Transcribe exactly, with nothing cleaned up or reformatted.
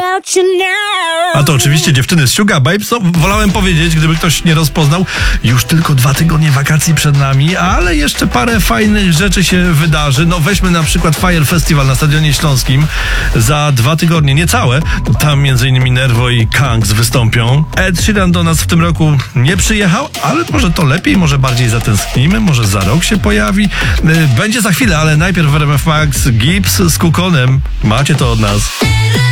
about you now. A to oczywiście dziewczyny z Sugar Babes. No, wolałem powiedzieć, gdyby ktoś nie rozpoznał, już tylko dwa tygodnie wakacji przed nami, ale jeszcze parę fajnych rzeczy się wydarzy. No weźmy na przykład Fire Festival na Stadionie Śląskim za dwa tygodnie, niecałe. Tam między innymi Nervo i Kangs wystąpią. Ed Sheeran do nas w tym roku nie przyjechał, ale może to lepiej, może bardziej zatęsknimy, może za rok się pojawi. Będzie za chwilę, ale najpierw w R M F Max Gibbs z Kukonem. Macie to od nas.